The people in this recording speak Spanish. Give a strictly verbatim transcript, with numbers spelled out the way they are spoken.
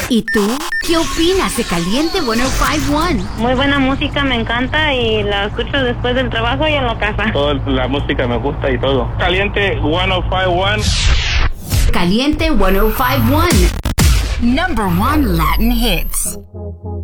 ¿Y tú? ¿Qué opinas de Caliente ciento cinco punto uno? Muy buena música, me encanta y la escucho después del trabajo y en la casa. Toda la música me gusta y todo. Caliente ciento cinco punto uno. Caliente ciento cinco punto uno. Number one Latin hits.